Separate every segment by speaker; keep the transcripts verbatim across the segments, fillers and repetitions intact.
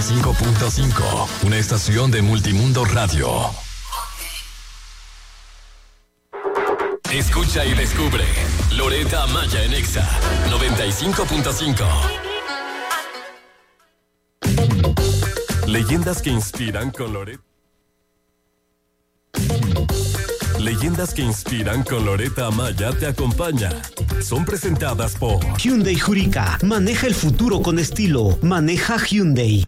Speaker 1: cinco punto cinco, una estación de Multimundo Radio. Escucha y descubre Loretta Amaya en Exa noventa y cinco punto cinco. Leyendas que inspiran con Loretta. Leyendas que inspiran con Loretta Amaya te acompaña. Son presentadas por
Speaker 2: Hyundai Jurica. Maneja el futuro con estilo. Maneja Hyundai.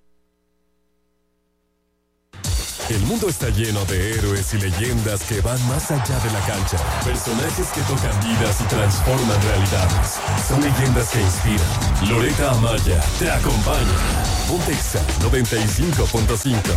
Speaker 1: El mundo está lleno de héroes y leyendas que van más allá de la cancha. Personajes que tocan vidas y transforman realidades. Son leyendas que inspiran. Loretta Amaya te acompaña. Ponte Exa noventa y cinco punto cinco.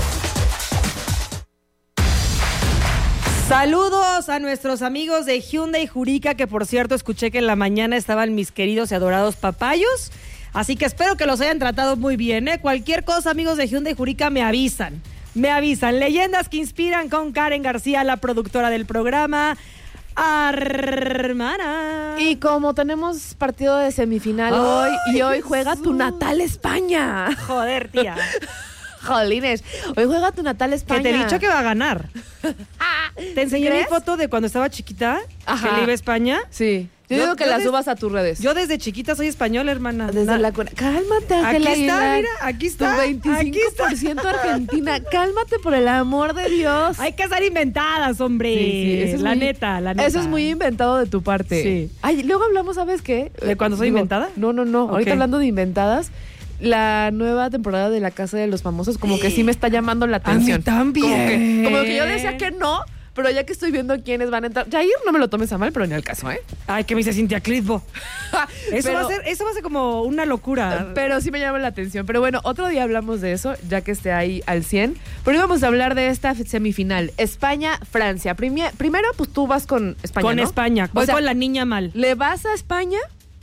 Speaker 3: Saludos a nuestros amigos de Hyundai Jurica, que por cierto escuché que en la mañana estaban mis queridos y adorados papayos. Así que espero que los hayan tratado muy bien, ¿eh? Cualquier cosa, amigos de Hyundai Jurica, me avisan. Me avisan. Leyendas que inspiran con Karen García, la productora del programa. Hermana.
Speaker 4: Y como tenemos partido de semifinal hoy, y hoy juega Jesús. Tu natal España.
Speaker 3: Joder, tía.
Speaker 4: Jolines, hoy juega tu natal España.
Speaker 3: Que te he dicho que va a ganar. Te enseñé
Speaker 4: ¿Crees?
Speaker 3: mi foto de cuando estaba chiquita,
Speaker 4: Ajá.
Speaker 3: que le iba a España.
Speaker 4: Sí. Yo,
Speaker 3: Yo-
Speaker 4: digo que
Speaker 3: yo
Speaker 4: la
Speaker 3: des-
Speaker 4: subas a tus redes.
Speaker 3: Yo desde chiquita soy española, hermana.
Speaker 4: Desde
Speaker 3: Na-
Speaker 4: la cuna. Cálmate, Ángela
Speaker 3: Aquí está,
Speaker 4: Aguilar.
Speaker 3: mira, aquí está.
Speaker 4: Tu veinticinco por ciento
Speaker 3: aquí está.
Speaker 4: Argentina. Cálmate, por el amor de Dios.
Speaker 3: Hay que ser inventadas, hombre.
Speaker 4: Sí, sí, eso es
Speaker 3: la
Speaker 4: muy-
Speaker 3: neta, la neta.
Speaker 4: Eso es muy inventado de tu parte.
Speaker 3: Sí.
Speaker 4: Ay, luego hablamos, ¿sabes qué?
Speaker 3: ¿De cuando soy
Speaker 4: Digo,
Speaker 3: inventada?
Speaker 4: No, no, no.
Speaker 3: Ok.
Speaker 4: Ahorita hablando de inventadas, la nueva temporada de La Casa de los Famosos como que sí me está llamando la atención.
Speaker 3: también.
Speaker 4: Como que, como que yo decía que no, pero ya que estoy viendo quiénes van a entrar. Jair, no me lo tomes a mal, pero ni al caso, ¿eh?
Speaker 3: Ay, que me dice Cintia Clitbo. Eso
Speaker 4: Pero-
Speaker 3: va a ser, eso va a ser como una locura.
Speaker 4: Pero sí me llama la atención. Pero bueno, otro día hablamos de eso, ya que esté ahí al cien. Pero íbamos a hablar de esta semifinal. España-Francia. Primi- Primero, pues tú vas con España,
Speaker 3: con
Speaker 4: ¿no?
Speaker 3: España. Voy
Speaker 4: O sea,
Speaker 3: con la niña mal.
Speaker 4: ¿le vas a España?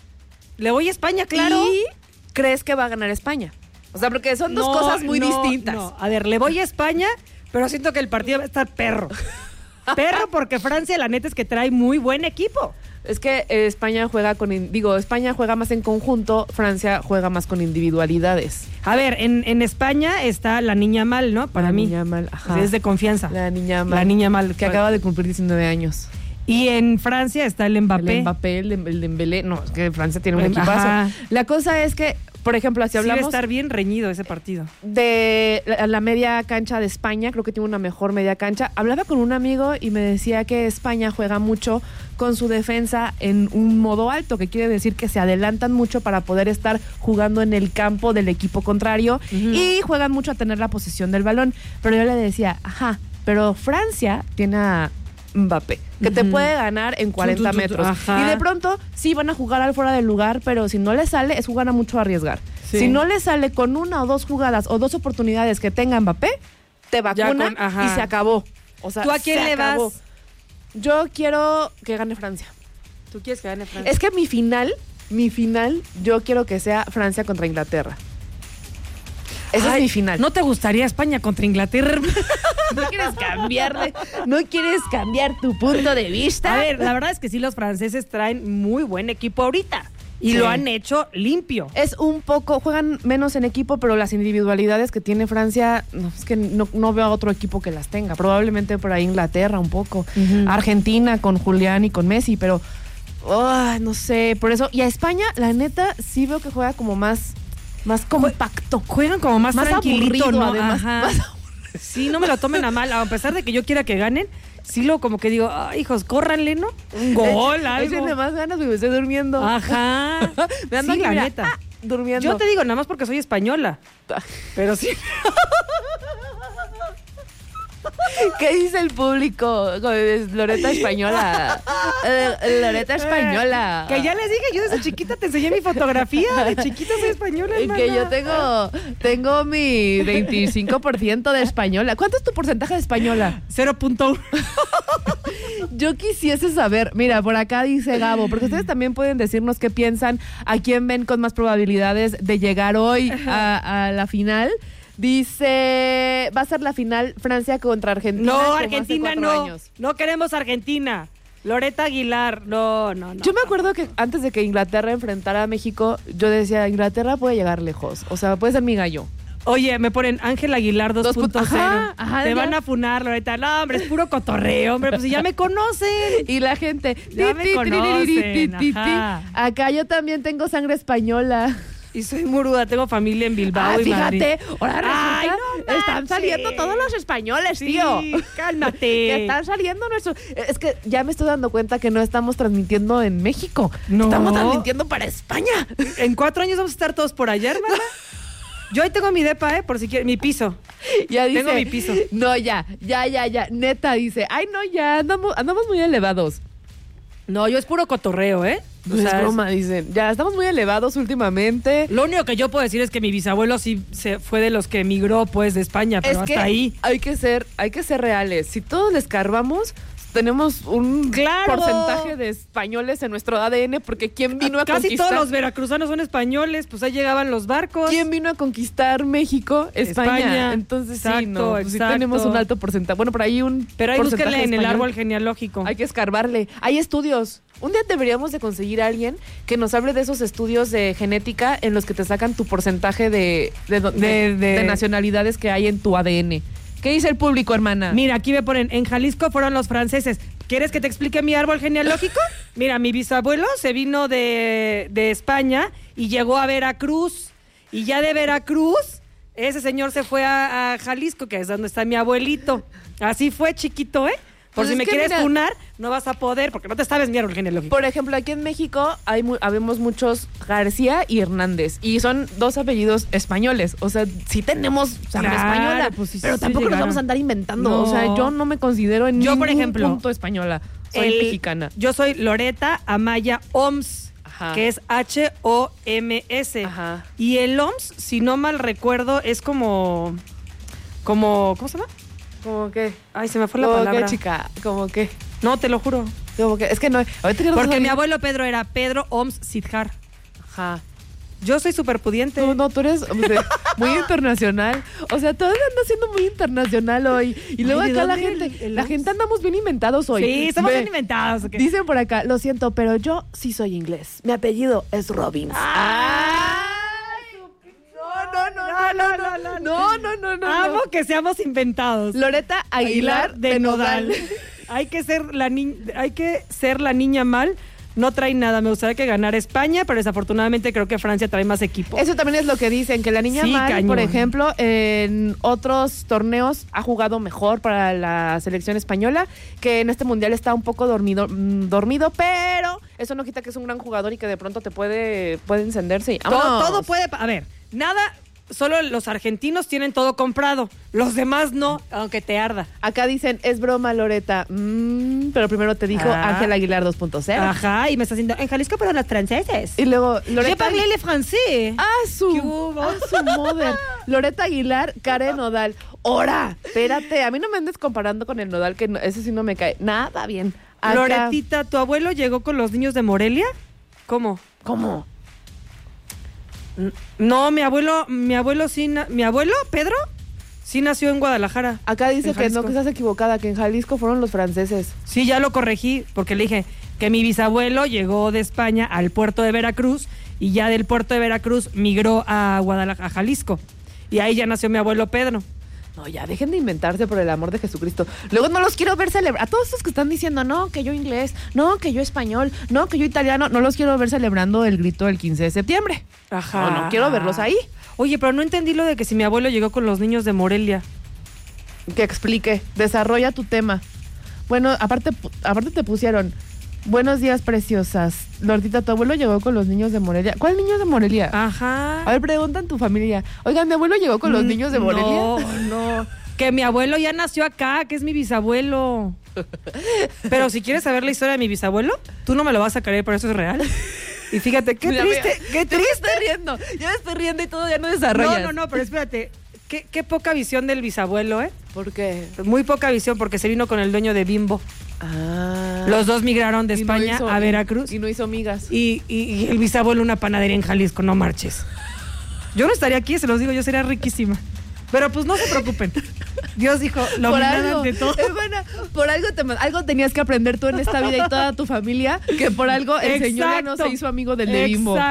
Speaker 3: Le voy a España, claro.
Speaker 4: ¿Y crees que va a ganar España? O sea, porque son dos
Speaker 3: No,
Speaker 4: cosas muy
Speaker 3: no,
Speaker 4: distintas.
Speaker 3: no. A ver, le voy a España, pero siento que el partido va a estar perro. Perro porque Francia, la neta es que trae muy buen equipo.
Speaker 4: Es que eh, España juega con... in- Digo, España juega más en conjunto, Francia juega más con individualidades.
Speaker 3: A ver, en, en España está la niña mal, ¿no? Para
Speaker 4: La
Speaker 3: mí.
Speaker 4: niña mal, ajá.
Speaker 3: Es de confianza.
Speaker 4: La niña mal.
Speaker 3: La niña mal.
Speaker 4: Que acaba de cumplir diecinueve años.
Speaker 3: Y en Francia está el Mbappé.
Speaker 4: El Mbappé, el, Dem- el Dembélé. No, es que Francia tiene un
Speaker 3: Ajá.
Speaker 4: equipazo. La cosa es que, por ejemplo, si
Speaker 3: Sí va a
Speaker 4: hablamos
Speaker 3: estar bien reñido ese partido.
Speaker 4: de la, la media cancha de España, creo que tiene una mejor media cancha. Hablaba con un amigo y me decía que España juega mucho con su defensa en un modo alto, que quiere decir que se adelantan mucho para poder estar jugando en el campo del equipo contrario
Speaker 3: Ujú.
Speaker 4: y juegan mucho a tener la posesión del balón. Pero yo le decía, ajá, pero Francia tiene a Mbappé, que te
Speaker 3: Ujú.
Speaker 4: puede ganar en cuarenta
Speaker 3: Tu, tu, tu, tu,
Speaker 4: metros.
Speaker 3: ajá.
Speaker 4: Y de pronto sí van a jugar al fuera del lugar, pero si no le sale, es jugar a mucho arriesgar.
Speaker 3: Sí.
Speaker 4: Si no le sale con una o dos jugadas o dos oportunidades que tenga Mbappé, te vacuna
Speaker 3: con- ajá.
Speaker 4: y se acabó. O sea,
Speaker 3: ¿Tú a quién
Speaker 4: se
Speaker 3: le vas?
Speaker 4: acabó. Yo quiero que gane Francia.
Speaker 3: ¿Tú quieres que gane Francia?
Speaker 4: Es que mi final, mi final, yo quiero que sea Francia contra Inglaterra. Ese
Speaker 3: Ay,
Speaker 4: es mi final.
Speaker 3: ¿No te gustaría España contra Inglaterra?
Speaker 4: ¿No quieres cambiar de, no quieres cambiar tu punto de vista?
Speaker 3: A ver, la verdad es que sí, los franceses traen muy buen equipo ahorita. Y
Speaker 4: Sí.
Speaker 3: lo han hecho limpio.
Speaker 4: Es un poco, juegan menos en equipo, pero las individualidades que tiene Francia, no, es que no, no veo a otro equipo que las tenga. Probablemente por ahí Inglaterra un poco,
Speaker 3: Ujú.
Speaker 4: Argentina con Julián y con Messi, pero ay, no sé, por eso. Y a España, la neta, sí veo que juega como más, más compacto.
Speaker 3: Juegan como más,
Speaker 4: Más
Speaker 3: tranquilito,
Speaker 4: aburrido,
Speaker 3: ¿no?
Speaker 4: además,
Speaker 3: Ajá.
Speaker 4: más
Speaker 3: Sí, no me lo tomen a mal. A pesar de que yo quiera que ganen, sí lo como que digo, "Ay, hijos, córranle, ¿no? Un gol, algo".
Speaker 4: Échenle más ganas porque me estoy durmiendo.
Speaker 3: Ajá.
Speaker 4: Me ando
Speaker 3: Sí,
Speaker 4: aquí,
Speaker 3: la
Speaker 4: mira,
Speaker 3: neta.
Speaker 4: ah, durmiendo.
Speaker 3: Yo te digo, nada más porque soy española. Pero sí.
Speaker 4: ¿Qué dice el público? Loretta española. Eh, Loretta española.
Speaker 3: Que ya les dije, yo desde chiquita te enseñé mi fotografía. De chiquita soy española,
Speaker 4: Y
Speaker 3: hermana.
Speaker 4: que yo tengo, tengo mi veinticinco por ciento de española. ¿Cuánto es tu porcentaje de española?
Speaker 3: cero punto uno.
Speaker 4: Yo quisiese saber. Mira, por acá dice Gabo, porque ustedes también pueden decirnos qué piensan, a quién ven con más probabilidades de llegar hoy a, a la final. Dice, va a ser la final Francia contra Argentina.
Speaker 3: No,
Speaker 4: como hace
Speaker 3: Argentina
Speaker 4: cuatro
Speaker 3: no.
Speaker 4: años.
Speaker 3: No queremos Argentina. Loretta Aguilar, no, no, no.
Speaker 4: Yo me acuerdo que antes de que Inglaterra enfrentara a México, yo decía, Inglaterra puede llegar lejos. O sea, puede ser mi gallo.
Speaker 3: Oye, me ponen Ángel Aguilar dos punto cero.
Speaker 4: Ajá, ajá,
Speaker 3: Te
Speaker 4: ya.
Speaker 3: van a funar, Loreta. No, hombre, es puro cotorreo, hombre. Pues si ya me conocen.
Speaker 4: Y la gente.
Speaker 3: Ya
Speaker 4: ti,
Speaker 3: me
Speaker 4: ti,
Speaker 3: conocen,
Speaker 4: ti, ti, ti, ti.
Speaker 3: ajá.
Speaker 4: Acá yo también tengo sangre española.
Speaker 3: Y soy muruda, tengo familia en Bilbao
Speaker 4: Ah,
Speaker 3: y Madrid.
Speaker 4: fíjate, ahora
Speaker 3: Ay,
Speaker 4: resulta,
Speaker 3: no
Speaker 4: están
Speaker 3: manches.
Speaker 4: saliendo todos los españoles,
Speaker 3: Sí,
Speaker 4: tío.
Speaker 3: cálmate.
Speaker 4: Que están saliendo nuestros. Es que ya me estoy dando cuenta que no estamos transmitiendo en México.
Speaker 3: No.
Speaker 4: Estamos transmitiendo para España.
Speaker 3: En cuatro años vamos a estar todos por allá, hermana. Yo ahí tengo mi depa, ¿eh? Por si quieres, mi piso.
Speaker 4: Ya dice.
Speaker 3: Tengo mi piso.
Speaker 4: No, ya, ya, ya, ya. Neta dice, ay, no, ya, andamos, andamos muy elevados.
Speaker 3: No, yo es puro cotorreo, ¿eh?
Speaker 4: No es broma, dicen. Ya, estamos muy elevados últimamente.
Speaker 3: Lo único que yo puedo decir es que mi bisabuelo sí se fue de los que emigró, pues, de España, pero
Speaker 4: Es que
Speaker 3: hasta ahí.
Speaker 4: hay que ser, hay que ser reales. Si todos les escarbamos, tenemos un
Speaker 3: ¡Claro!
Speaker 4: porcentaje de españoles en nuestro A D N, porque ¿quién vino a
Speaker 3: Casi
Speaker 4: conquistar?
Speaker 3: todos los veracruzanos son españoles, pues ahí llegaban los barcos.
Speaker 4: ¿Quién vino a conquistar México? España.
Speaker 3: España.
Speaker 4: Entonces sí,
Speaker 3: Exacto,
Speaker 4: no, pues sí
Speaker 3: exacto.
Speaker 4: tenemos un alto porcentaje. Bueno, por ahí un
Speaker 3: Pero ahí
Speaker 4: porcentaje
Speaker 3: búsquenle en el
Speaker 4: español.
Speaker 3: árbol genealógico.
Speaker 4: Hay que escarbarle. Hay estudios. Un día deberíamos de conseguir a alguien que nos hable de esos estudios de genética en los que te sacan tu porcentaje de, de, de,
Speaker 3: De- de-
Speaker 4: de nacionalidades que hay en tu A D N. ¿Qué dice el público, hermana?
Speaker 3: Mira, aquí me ponen, en Jalisco fueron los franceses. ¿Quieres que te explique mi árbol genealógico? Mira, mi bisabuelo se vino de, de España y llegó a Veracruz. Y ya de Veracruz, ese señor se fue a, a Jalisco, que es donde está mi abuelito. Así fue, chiquito, ¿eh? Por
Speaker 4: Pues
Speaker 3: si
Speaker 4: es
Speaker 3: me
Speaker 4: que
Speaker 3: quieres
Speaker 4: mira-
Speaker 3: funar, no vas a poder, porque no te sabes mi árbol genealógico.
Speaker 4: Por ejemplo, aquí en México hay mu- habemos muchos García y Hernández. Y son dos apellidos españoles. O sea, sí tenemos sangre
Speaker 3: Claro,
Speaker 4: española.
Speaker 3: pues sí,
Speaker 4: pero
Speaker 3: sí
Speaker 4: tampoco nos
Speaker 3: llegaron.
Speaker 4: vamos a andar inventando.
Speaker 3: No.
Speaker 4: O sea, yo no me considero en
Speaker 3: Yo,
Speaker 4: ningún
Speaker 3: por ejemplo,
Speaker 4: punto española. Soy
Speaker 3: El-
Speaker 4: mexicana.
Speaker 3: Yo soy Loreta Amaya Oms,
Speaker 4: Ajá.
Speaker 3: que es H O M S.
Speaker 4: Ajá.
Speaker 3: Y el Oms, si no mal recuerdo, es como... como ¿Cómo se llama?
Speaker 4: ¿Cómo qué?
Speaker 3: Ay, se me fue la
Speaker 4: ¿Cómo
Speaker 3: palabra.
Speaker 4: qué, chica? ¿Cómo qué?
Speaker 3: No, te lo juro.
Speaker 4: ¿Cómo qué? Es que no... Ahorita que no
Speaker 3: Porque
Speaker 4: soy-
Speaker 3: mi abuelo Pedro era Pedro Oms Sidjar.
Speaker 4: Ajá.
Speaker 3: Yo soy súper pudiente.
Speaker 4: Tú, no, tú eres o sea, muy internacional. O sea, todos andan siendo muy internacional hoy. Y luego
Speaker 3: Ay, ¿de
Speaker 4: acá la
Speaker 3: dónde
Speaker 4: gente,
Speaker 3: el- el
Speaker 4: la
Speaker 3: Oms?
Speaker 4: gente andamos bien inventados hoy.
Speaker 3: Sí, somos
Speaker 4: Ve,
Speaker 3: bien inventados. ¿ok?
Speaker 4: Dicen por acá, lo siento, pero yo sí soy inglés. Mi apellido es Robbins. No, no, no, no, no, no, no, no, no, no.
Speaker 3: Amo que seamos inventados.
Speaker 4: Loreta Aguilar,
Speaker 3: de Nodal. hay que ser la ni- hay que ser la niña mal. No trae nada. Me gustaría que ganara España, pero desafortunadamente creo que Francia trae más equipo.
Speaker 4: Eso también es lo que dicen, que la niña
Speaker 3: Sí,
Speaker 4: mal,
Speaker 3: cañón.
Speaker 4: por ejemplo, en otros torneos ha jugado mejor para la selección española, que en este mundial está un poco dormido, mm, dormido, pero eso no quita que es un gran jugador y que de pronto te puede, puede encenderse. y
Speaker 3: todo,
Speaker 4: ¡vámonos!
Speaker 3: todo puede. A ver, nada. Solo los argentinos tienen todo comprado. Los demás no, aunque te arda.
Speaker 4: Acá dicen, es broma, Loreta. Mm, pero primero te dijo
Speaker 3: Ah.
Speaker 4: Ángel Aguilar dos punto cero.
Speaker 3: Ajá, y me está haciendo. En Jalisco, pero los franceses.
Speaker 4: Y luego,
Speaker 3: Je
Speaker 4: Loreta...
Speaker 3: parle le français.
Speaker 4: ¡Ah, su!
Speaker 3: ¿Qué hubo?
Speaker 4: ¡Ah, su mother! Loreta Aguilar, Karen Nodal. ¡Hora! Espérate, a mí no me andes comparando con el Nodal, que no- ese sí no me cae nada bien. Acá-
Speaker 3: Loretita, ¿tu abuelo llegó con los niños de Morelia? ¿Cómo?
Speaker 4: ¿Cómo?
Speaker 3: No, mi abuelo, mi abuelo sí, na- mi abuelo, Pedro, sí nació en Guadalajara.
Speaker 4: Acá dice
Speaker 3: En
Speaker 4: que no,
Speaker 3: Jalisco.
Speaker 4: que estás equivocada, que en Jalisco fueron los franceses.
Speaker 3: Sí, ya lo corregí, porque le dije que mi bisabuelo llegó de España al puerto de Veracruz y ya del puerto de Veracruz migró a Guadalajara, a Jalisco. Y ahí ya nació mi abuelo Pedro.
Speaker 4: No, ya, dejen de inventarse por el amor de Jesucristo. Luego no los quiero ver celebrar. A todos estos que están diciendo, no, que yo inglés, no, que yo español, no, que yo italiano, no los quiero ver celebrando el grito del quince de septiembre.
Speaker 3: Ajá.
Speaker 4: No, no quiero verlos ahí.
Speaker 3: Oye, pero no entendí lo de que si mi abuelo llegó con los niños de Morelia.
Speaker 4: Que explique, desarrolla tu tema. Bueno, aparte, pu- aparte te pusieron, buenos días, preciosas. Lordita, tu abuelo llegó con los niños de Morelia. ¿Cuál niños de Morelia?
Speaker 3: Ajá.
Speaker 4: A ver, preguntan tu familia. Oigan, ¿mi abuelo llegó con los niños de Morelia?
Speaker 3: No, no. Que mi abuelo ya nació acá, que es mi bisabuelo. Pero si quieres saber la historia de mi bisabuelo, tú no me lo vas a creer, pero eso es real. Y fíjate, qué
Speaker 4: Mira,
Speaker 3: triste,
Speaker 4: mira,
Speaker 3: qué
Speaker 4: ya me
Speaker 3: triste.
Speaker 4: estoy riendo, ya me estoy riendo y todo ya no desarrollas.
Speaker 3: No, no, no, pero espérate. Qué, qué poca visión del bisabuelo, ¿eh?
Speaker 4: ¿Por qué?
Speaker 3: Muy poca visión porque se vino con el dueño de Bimbo.
Speaker 4: Ah.
Speaker 3: Los dos migraron de
Speaker 4: Y no
Speaker 3: España
Speaker 4: hizo-
Speaker 3: a Veracruz.
Speaker 4: Y no hizo migas.
Speaker 3: Y, y- y el bisabuelo una panadería en Jalisco, no marches. Yo no estaría aquí, se los digo, yo sería riquísima. Pero pues no se preocupen. Dios dijo, lo
Speaker 4: por
Speaker 3: miran
Speaker 4: algo,
Speaker 3: ante todo.
Speaker 4: es buena, por algo, te, algo tenías que aprender tú en esta vida y toda tu familia, que por algo el señor ya no se hizo amigo del de Bimbo.
Speaker 3: Exacto.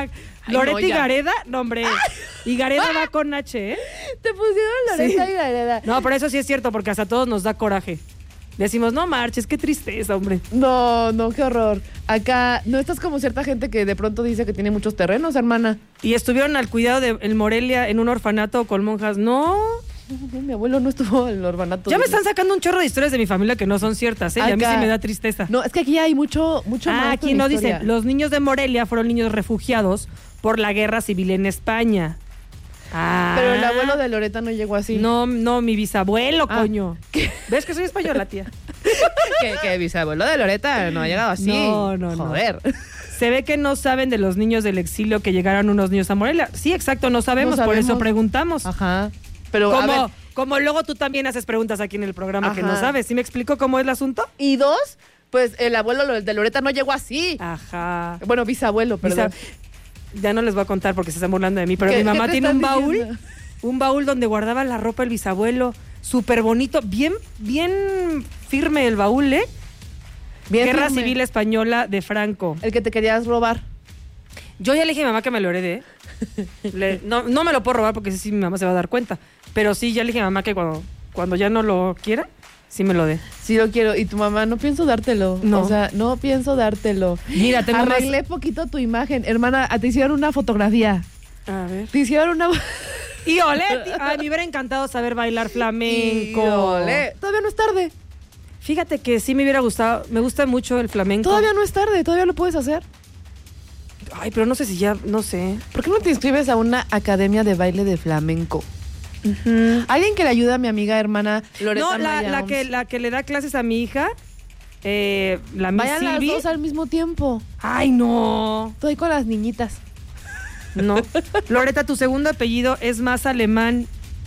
Speaker 3: Loreta
Speaker 4: no,
Speaker 3: y
Speaker 4: ya.
Speaker 3: Gareda, no, hombre. Y Gareda va con H, ¿eh?
Speaker 4: Te pusieron Loreta
Speaker 3: Sí.
Speaker 4: y Gareda.
Speaker 3: No, pero eso sí es cierto, porque hasta a todos nos da coraje. Decimos, no marches, qué tristeza, hombre.
Speaker 4: No, no, qué horror. Acá, no estás como cierta gente que de pronto dice que tiene muchos terrenos, hermana.
Speaker 3: Y estuvieron al cuidado de el Morelia en un orfanato con monjas. No.
Speaker 4: No, mi abuelo no estuvo en el orfanato.
Speaker 3: Ya me están sacando un chorro de historias de mi familia que no son ciertas, ¿eh? Y a mí
Speaker 4: Acá.
Speaker 3: sí me da tristeza.
Speaker 4: No, es que aquí hay mucho, mucho
Speaker 3: Ah,
Speaker 4: más
Speaker 3: aquí
Speaker 4: con
Speaker 3: no
Speaker 4: historia.
Speaker 3: dicen, los niños de Morelia fueron niños refugiados por la guerra civil en España. Ah.
Speaker 4: Pero el abuelo de Loreta no llegó así.
Speaker 3: No, no, mi bisabuelo,
Speaker 4: Ah.
Speaker 3: coño. ¿Ves que soy española, tía?
Speaker 4: que, que bisabuelo de Loreta no ha llegado así.
Speaker 3: No, no, no.
Speaker 4: Joder.
Speaker 3: Se ve que no saben de los niños del exilio que llegaron unos niños a Morelia. Sí, exacto, no sabemos,
Speaker 4: No
Speaker 3: por eso
Speaker 4: sabemos.
Speaker 3: preguntamos.
Speaker 4: Ajá. Pero, a ver,
Speaker 3: Como, como luego tú también haces preguntas aquí en el programa que no
Speaker 4: Ajá.
Speaker 3: sabes. ¿Sí me explico cómo es el asunto?
Speaker 4: y dos, pues el abuelo de Loreta no llegó así.
Speaker 3: Ajá.
Speaker 4: Bueno, bisabuelo, perdón.
Speaker 3: Bisa- Ya no les voy a contar porque se están burlando de mí, pero
Speaker 4: ¿Qué-
Speaker 3: mi mamá
Speaker 4: qué te
Speaker 3: tiene un
Speaker 4: están
Speaker 3: baúl,
Speaker 4: diciendo?
Speaker 3: un baúl donde guardaba la ropa el bisabuelo, súper bonito, bien, bien firme el baúl, ¿eh?
Speaker 4: Bien
Speaker 3: Guerra
Speaker 4: firme.
Speaker 3: Civil Española de Franco.
Speaker 4: El que te querías robar.
Speaker 3: Yo ya le dije a mi mamá que me lo herede. ¿eh? Le- no, no me lo puedo robar porque sí mi mamá se va a dar cuenta. Pero sí, ya le dije a mi mamá que cuando, cuando ya no lo quiera, sí me lo dé.
Speaker 4: Sí lo quiero. Y tu mamá, no pienso dártelo.
Speaker 3: No.
Speaker 4: O sea, no pienso dártelo.
Speaker 3: Mira, tengo más-
Speaker 4: Arreglé poquito tu imagen. Hermana, te hicieron una fotografía.
Speaker 3: A ver.
Speaker 4: Te hicieron una...
Speaker 3: Y olé, ti- ay, me hubiera encantado saber bailar flamenco.
Speaker 4: Híjole. Todavía no es tarde.
Speaker 3: Fíjate que sí me hubiera gustado, me gusta mucho el flamenco.
Speaker 4: Todavía no es tarde. Todavía lo puedes hacer.
Speaker 3: Ay, pero no sé si ya, no sé.
Speaker 4: ¿Por qué no te inscribes a una academia de baile de flamenco? Alguien que le ayude a mi amiga hermana Loreta
Speaker 3: No, la,
Speaker 4: Maya
Speaker 3: la
Speaker 4: Oms.
Speaker 3: que, la que le da clases a mi hija, eh, la Miss
Speaker 4: Vayan las
Speaker 3: Silvi.
Speaker 4: dos al mismo tiempo.
Speaker 3: Ay, no.
Speaker 4: Estoy con las niñitas.
Speaker 3: No. Loreta, tu segundo apellido es más alemán.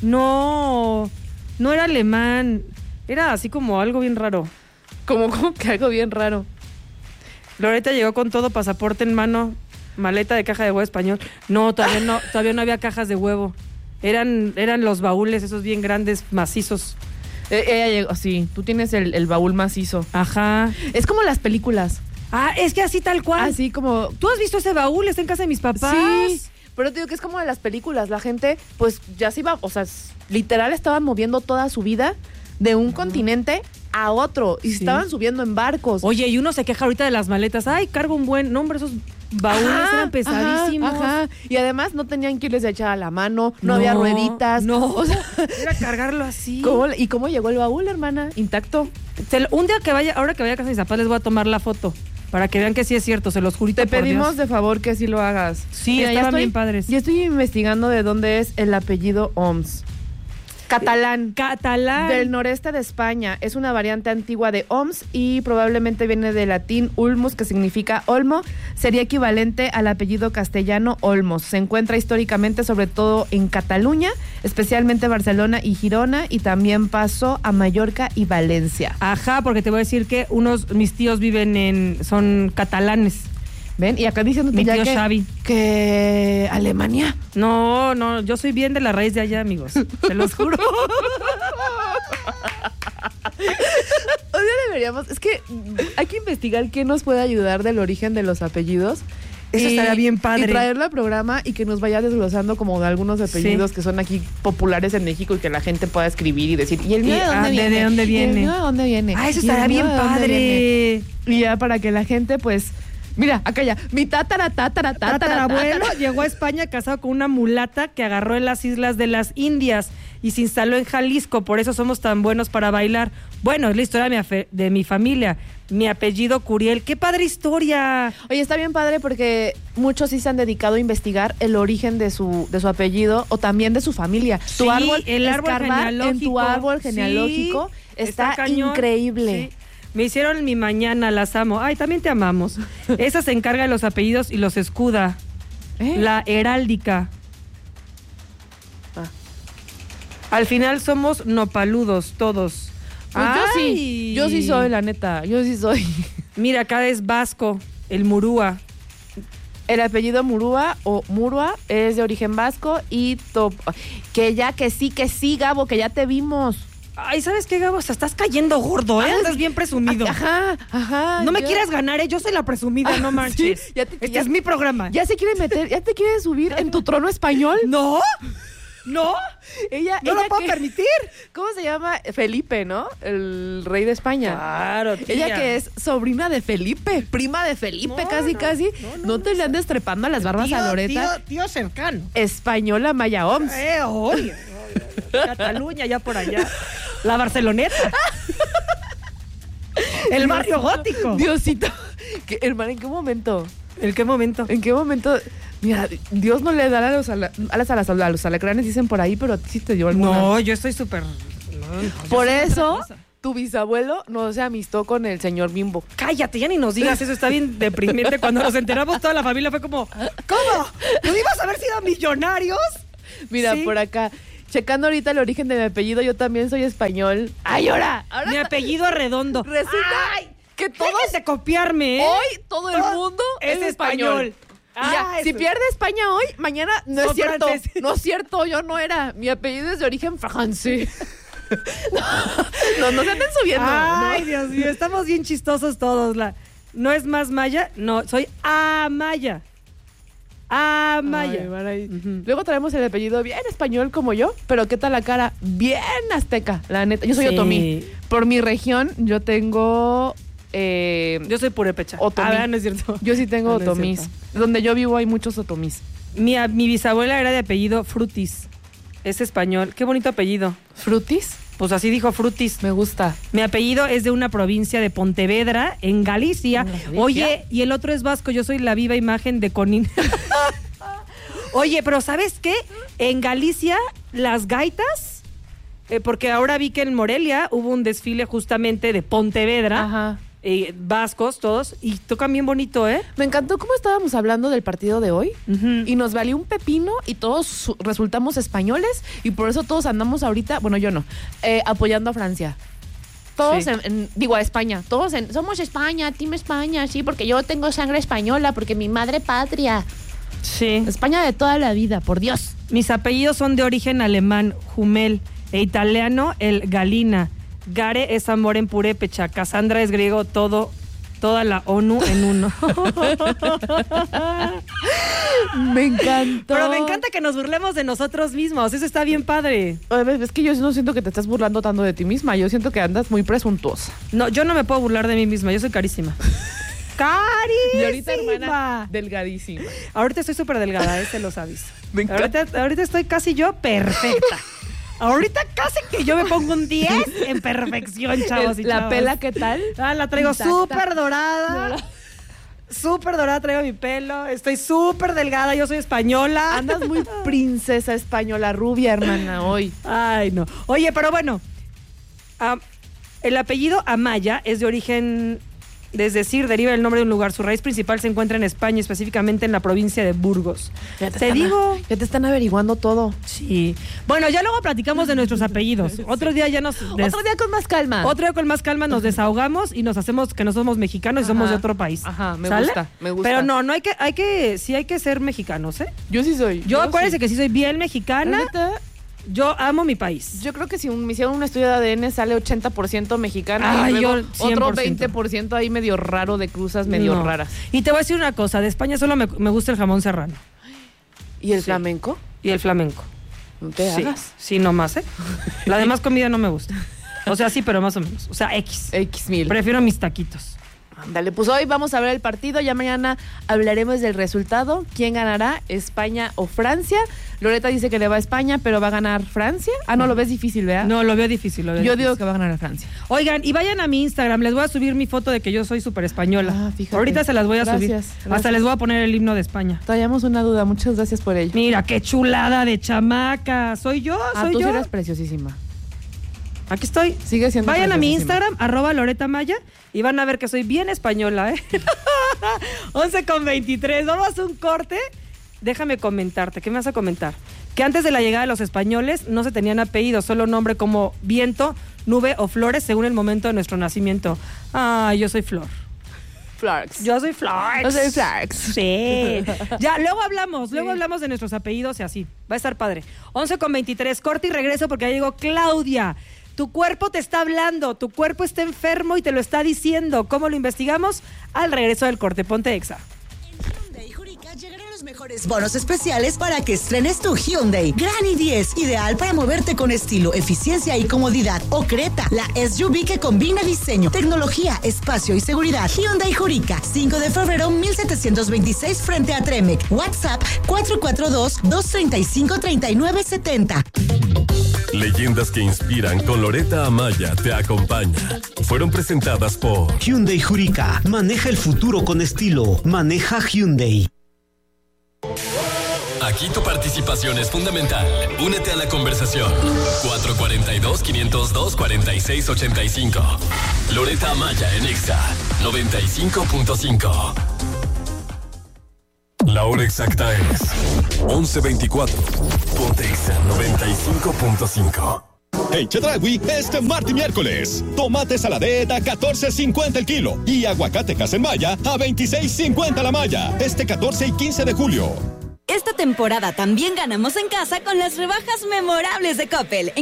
Speaker 3: No, no era alemán. Era así como algo bien raro.
Speaker 4: Como, como que algo bien raro.
Speaker 3: Loreta llegó con todo, pasaporte en mano, maleta de caja de huevo español. No, todavía no, todavía no había cajas de huevo. Eran, eran los baúles, esos bien grandes, macizos.
Speaker 4: Eh, ella llegó, sí, tú tienes el, el baúl macizo.
Speaker 3: Ajá.
Speaker 4: Es como las películas.
Speaker 3: Ah, es que así tal cual.
Speaker 4: Así como...
Speaker 3: ¿Tú has visto ese baúl? Está en casa de mis papás.
Speaker 4: Sí, pero te digo que es como de las películas. La gente, pues, ya se iba, o sea, s- literal estaban moviendo toda su vida de un continente a otro. Y se
Speaker 3: Sí.
Speaker 4: estaban subiendo en barcos.
Speaker 3: Oye, y uno se queja ahorita de las maletas. Ay, cargo un buen... No, hombre, esos baúles
Speaker 4: Ajá,
Speaker 3: eran pesadísimos.
Speaker 4: Ajá, ajá. Y además no tenían que irles a echar a la mano, no, había rueditas.
Speaker 3: No,
Speaker 4: O sea,
Speaker 3: era cargarlo así.
Speaker 4: ¿cómo le- ¿y cómo llegó el baúl, hermana? Intacto.
Speaker 3: Se lo- un día que vaya, ahora que vaya a casa de mis papás, les voy a tomar la foto. Para que vean que sí es cierto, se los jurito
Speaker 4: Te
Speaker 3: por
Speaker 4: pedimos
Speaker 3: Dios.
Speaker 4: de favor que sí lo hagas.
Speaker 3: Sí,
Speaker 4: ya
Speaker 3: estaban
Speaker 4: estoy-
Speaker 3: bien padres.
Speaker 4: Ya estoy investigando de dónde es el apellido Oms. Catalán.
Speaker 3: Catalán.
Speaker 4: Del noreste de España. Es una variante antigua de Oms y probablemente viene del latín ulmus, que significa olmo. Sería equivalente al apellido castellano Olmos. Se encuentra históricamente sobre todo en Cataluña, especialmente Barcelona y Girona, y también pasó a Mallorca y Valencia.
Speaker 3: Ajá, porque te voy a decir que unos, mis tíos viven en, son catalanes.
Speaker 4: ¿Ven? Y acá diciendo
Speaker 3: Mi
Speaker 4: ya
Speaker 3: tío
Speaker 4: que,
Speaker 3: Xavi.
Speaker 4: que Alemania.
Speaker 3: No, no, yo soy bien de la raíz de allá, amigos. Se los juro.
Speaker 4: Un día deberíamos, es que hay que investigar qué nos puede ayudar del origen de los apellidos.
Speaker 3: Eso estaría bien padre.
Speaker 4: Y traerlo al programa y que nos vaya desglosando como de algunos apellidos
Speaker 3: Sí.
Speaker 4: que son aquí populares en México y que la gente pueda escribir y decir, ¿y el mío
Speaker 3: Y,
Speaker 4: de dónde
Speaker 3: ah, ¿de-
Speaker 4: viene?
Speaker 3: de dónde
Speaker 4: ¿Y
Speaker 3: viene?
Speaker 4: el mío de dónde viene?
Speaker 3: Ah, eso
Speaker 4: ¿Y el
Speaker 3: estaría
Speaker 4: mío
Speaker 3: bien
Speaker 4: de dónde
Speaker 3: padre.
Speaker 4: viene? Y ya para que la gente, pues, mira, acá ya, mi tatara, tatara, tatara,
Speaker 3: Tatarabuelo
Speaker 4: tatara.
Speaker 3: llegó a España casado con una mulata que agarró en las islas de las Indias y se instaló en Jalisco, por eso somos tan buenos para bailar. Bueno, es la historia de mi, afe- de mi familia, mi apellido Curiel. ¡Qué padre historia!
Speaker 4: Oye, está bien padre porque muchos sí se han dedicado a investigar el origen de su, de su apellido o también de su familia.
Speaker 3: Sí,
Speaker 4: tu árbol,
Speaker 3: el árbol
Speaker 4: escarbar en tu
Speaker 3: genealógico.
Speaker 4: árbol
Speaker 3: Sí,
Speaker 4: genealógico está,
Speaker 3: cañón.
Speaker 4: increíble.
Speaker 3: Sí. Me hicieron mi mañana, las amo. Ay, también te amamos. Esa se encarga de los apellidos y los escuda.
Speaker 4: ¿Eh?
Speaker 3: La heráldica.
Speaker 4: Ah.
Speaker 3: Al final somos nopaludos todos.
Speaker 4: Pues yo sí,
Speaker 3: Ay.
Speaker 4: yo sí soy, la neta, yo sí soy.
Speaker 3: Mira, acá es vasco, el murúa.
Speaker 4: El apellido Murúa o Murua es de origen vasco y top. Que ya, que sí, que sí, Gabo, que ya te vimos.
Speaker 3: Ay, ¿sabes qué, Gabo? Hasta estás cayendo gordo, ¿eh? Andas bien presumido.
Speaker 4: Ajá, ajá.
Speaker 3: No me
Speaker 4: ya.
Speaker 3: quieras ganar, ¿eh? Yo soy la presumida, no manches.
Speaker 4: Sí, ya te-
Speaker 3: este
Speaker 4: ya-
Speaker 3: es mi programa.
Speaker 4: Ya se quiere meter, ya te quiere subir en tu trono español.
Speaker 3: ¿No? ¿No?
Speaker 4: Ella,
Speaker 3: No
Speaker 4: ella
Speaker 3: lo puedo
Speaker 4: que-
Speaker 3: permitir.
Speaker 4: ¿Cómo se llama? Felipe, ¿no? El rey de España.
Speaker 3: Claro, tía.
Speaker 4: Ella que es sobrina de Felipe, prima de Felipe,
Speaker 3: No,
Speaker 4: casi,
Speaker 3: no,
Speaker 4: casi.
Speaker 3: no,
Speaker 4: No,
Speaker 3: no,
Speaker 4: te le andes trepando a las barbas
Speaker 3: Tío,
Speaker 4: a Loreta.
Speaker 3: Tío, tío cercano.
Speaker 4: Española Maya Oms.
Speaker 3: Eh, oye, oye, Cataluña, ya por allá. La Barceloneta. El barrio gótico.
Speaker 4: Diosito. ¿Qué, hermana, ¿en qué momento?
Speaker 3: ¿En qué momento?
Speaker 4: ¿En qué momento? Mira, Dios no le da a los, ala- alas a, las, a los alacranes, dicen por ahí, pero sí te dio alguna.
Speaker 3: No, yo estoy súper... no, no, yo
Speaker 4: Por
Speaker 3: soy
Speaker 4: eso,
Speaker 3: otra cosa.
Speaker 4: tu bisabuelo no se amistó con el señor Bimbo.
Speaker 3: Cállate, ya ni nos digas eso, está bien deprimente. Cuando nos enteramos toda la familia fue como, ¿cómo? ¿Pudimos haber sido millonarios?
Speaker 4: Mira,
Speaker 3: Sí.
Speaker 4: por acá, checando ahorita el origen de mi apellido, yo también soy español. ¡Ay, ahora! ahora
Speaker 3: Mi apellido Arredondo.
Speaker 4: Resulta
Speaker 3: ¡Ay!
Speaker 4: que todos,
Speaker 3: Déjense de copiarme, ¿eh?
Speaker 4: hoy, todo el
Speaker 3: Todo
Speaker 4: mundo
Speaker 3: es
Speaker 4: es español.
Speaker 3: español.
Speaker 4: Y ya,
Speaker 3: Ah,
Speaker 4: si
Speaker 3: eso.
Speaker 4: pierde España hoy, mañana no
Speaker 3: Son
Speaker 4: es cierto.
Speaker 3: franceses.
Speaker 4: No es cierto, yo no era. Mi apellido es de origen francés. no, no se anden subiendo.
Speaker 3: Ay,
Speaker 4: ¿no?
Speaker 3: Dios mío, estamos bien chistosos todos. La... ¿No es más maya? No, soy Amaya. Amaya.
Speaker 4: Ay, van ahí.
Speaker 3: Ujú.
Speaker 4: Luego traemos el apellido bien español como yo, pero ¿qué tal la cara? Bien azteca, la neta. Yo soy
Speaker 3: Sí.
Speaker 4: otomí. Por mi región, yo tengo... eh,
Speaker 3: Yo soy purépecha.
Speaker 4: Otomí.
Speaker 3: Ah, no es cierto.
Speaker 4: yo sí tengo
Speaker 3: No, no es
Speaker 4: otomís.
Speaker 3: cierto.
Speaker 4: Donde yo vivo hay muchos otomís.
Speaker 3: Mi, mi bisabuela era de apellido Frutis. Es español. Qué bonito apellido.
Speaker 4: ¿Frutis?
Speaker 3: Pues así dijo Frutis.
Speaker 4: Me gusta.
Speaker 3: Mi apellido es de una provincia de Pontevedra, en Galicia.
Speaker 4: ¿En Galicia?
Speaker 3: Oye, y el otro es vasco. Yo soy la viva imagen de Conin. Oye, pero ¿sabes qué? En Galicia, las gaitas, eh, porque ahora vi que en Morelia hubo un desfile justamente de Pontevedra,
Speaker 4: Ajá.
Speaker 3: eh, vascos todos, y tocan bien bonito, ¿eh?
Speaker 4: Me encantó cómo estábamos hablando del partido de hoy.
Speaker 3: Ujú.
Speaker 4: Y nos valió un pepino y todos su- resultamos españoles y por eso todos andamos ahorita, bueno, yo no, eh, apoyando a Francia. Todos,
Speaker 3: Sí.
Speaker 4: en, en- digo, a España. Todos en, somos España, Team España, sí, porque yo tengo sangre española, porque mi madre patria.
Speaker 3: Sí.
Speaker 4: España de toda la vida, por Dios.
Speaker 3: Mis apellidos son de origen alemán, Jumel, e italiano, el Galina. Gare es amor en purépecha, Cassandra es griego, todo, toda la ONU en uno.
Speaker 4: Me encantó.
Speaker 3: Pero me encanta que nos burlemos de nosotros mismos, eso está bien padre.
Speaker 4: Oye, es que yo no siento que te estás burlando tanto de ti misma, yo siento que andas muy presuntuosa.
Speaker 3: No, yo no me puedo burlar de mí misma, yo soy carísima. ¡Carísima!
Speaker 4: Y ahorita, hermana, delgadísima.
Speaker 3: Ahorita estoy súper delgada, ese lo sabes.
Speaker 4: Me encanta.
Speaker 3: Ahorita, ahorita estoy casi yo perfecta. Ahorita casi que yo me pongo un diez en perfección, chavos y
Speaker 4: El- la
Speaker 3: chavas.
Speaker 4: pela, ¿qué tal?
Speaker 3: Ah, la traigo
Speaker 4: Intacta.
Speaker 3: súper dorada. Súper dorada traigo mi pelo. Estoy súper delgada, yo soy española.
Speaker 4: Andas muy princesa española rubia, hermana, hoy.
Speaker 3: Ay, no. Oye, pero bueno, am, el apellido Amaya es de origen, es decir, deriva del nombre de un lugar. Su raíz principal se encuentra en España, específicamente en la provincia de Burgos.
Speaker 4: Ya
Speaker 3: Te
Speaker 4: están-
Speaker 3: digo.
Speaker 4: Ya te están averiguando todo.
Speaker 3: Sí. Bueno, ya luego platicamos de nuestros apellidos. Otro día ya nos... des-
Speaker 4: Otro día con más calma.
Speaker 3: Otro día con más calma nos desahogamos y nos hacemos que no somos mexicanos y somos
Speaker 4: Ajá.
Speaker 3: de otro país.
Speaker 4: Ajá, me
Speaker 3: ¿Sale?
Speaker 4: gusta, me gusta.
Speaker 3: Pero no, no hay que, hay que, sí hay que ser mexicanos, ¿eh?
Speaker 4: Yo sí soy.
Speaker 3: Yo, acuérdense
Speaker 4: sí.
Speaker 3: que sí soy bien
Speaker 4: La
Speaker 3: mexicana.
Speaker 4: neta,
Speaker 3: Yo amo mi país.
Speaker 4: yo creo que si un- me hicieron un estudio de A D N sale ochenta por ciento mexicana
Speaker 3: Ay,
Speaker 4: y luego
Speaker 3: yo cien por
Speaker 4: otro
Speaker 3: ciento.
Speaker 4: veinte por ciento ahí medio raro de cruzas medio
Speaker 3: No.
Speaker 4: raras.
Speaker 3: Y te voy a decir una cosa, de España solo me, me gusta el jamón serrano
Speaker 4: ¿Y el
Speaker 3: Sí.
Speaker 4: flamenco?
Speaker 3: y el flamenco.
Speaker 4: No te
Speaker 3: sí,
Speaker 4: hagas.
Speaker 3: sí, no más, ¿eh? La demás comida no me gusta. O sea, sí, pero más o menos. O sea, X.
Speaker 4: X mil.
Speaker 3: Prefiero mis taquitos.
Speaker 4: Ándale, pues hoy vamos a ver el partido, ya mañana hablaremos del resultado, quién ganará, España o Francia. Loreta dice que le va a España, pero va a ganar Francia. Ah, no, lo ves difícil, ¿verdad?
Speaker 3: No, lo veo difícil. Lo veo
Speaker 4: Yo
Speaker 3: difícil.
Speaker 4: digo que va a ganar Francia.
Speaker 3: Oigan, y vayan a mi Instagram, les voy a subir mi foto de que yo soy súper española.
Speaker 4: Ah, fíjate.
Speaker 3: Ahorita se las voy a subir.
Speaker 4: Gracias,
Speaker 3: Hasta
Speaker 4: gracias.
Speaker 3: les voy a poner el himno de España.
Speaker 4: Traíamos una duda, muchas gracias por ello.
Speaker 3: Mira, qué chulada de chamaca. Soy yo,
Speaker 4: Ah,
Speaker 3: soy
Speaker 4: tú sí
Speaker 3: yo.
Speaker 4: eres preciosísima.
Speaker 3: Aquí estoy.
Speaker 4: Sigue siendo
Speaker 3: Vayan a mi
Speaker 4: preciosísima.
Speaker 3: Instagram, arroba Loreta Maya, y van a ver que soy bien española, ¿eh? once con veintitrés. Vamos a un corte. Déjame comentarte. ¿Qué me vas a comentar? Que antes de la llegada de los españoles no se tenían apellidos, solo nombre como viento, nube o flores según el momento de nuestro nacimiento. Ah, yo soy Flor.
Speaker 4: Flarks.
Speaker 3: Yo soy Flarks.
Speaker 4: Yo soy Flarks.
Speaker 3: Sí. Ya, luego hablamos, luego
Speaker 4: Sí.
Speaker 3: hablamos de nuestros apellidos y así. Va a estar padre. once con veintitrés, corte y regreso porque ya llegó Claudia. Tu cuerpo te está hablando, tu cuerpo está enfermo y te lo está diciendo. ¿Cómo lo investigamos? Al regreso del corte. Ponte Exa.
Speaker 5: Llegaron los mejores bonos especiales para que estrenes tu Hyundai Grand i diez, ideal para moverte con estilo, eficiencia y comodidad. O Creta, la S U V que combina diseño, tecnología, espacio y seguridad. Hyundai Jurica, cinco de febrero mil setecientos veintiséis frente a Tremec. WhatsApp cuatro cuatro dos, dos tres cinco, tres nueve siete cero.
Speaker 1: Leyendas que inspiran con Loreta Amaya te acompaña. Fueron presentadas por
Speaker 2: Hyundai Jurica. Maneja el futuro con estilo. Maneja Hyundai.
Speaker 1: Aquí tu participación es fundamental. Únete a la conversación. cuatro cuatro dos, cinco cero dos, cuatro seis ocho cinco. Loreta Amaya en Exa noventa y cinco punto cinco. La hora exacta es once veinticuatro. Ponte Exa noventa y cinco punto cinco.
Speaker 6: En Chedraui, este martes y miércoles, tomate saladet a catorce cincuenta el kilo y aguacate Maya a veintiséis cincuenta la malla, este catorce y quince de julio.
Speaker 7: Esta temporada también ganamos en casa con las rebajas memorables de Coppel.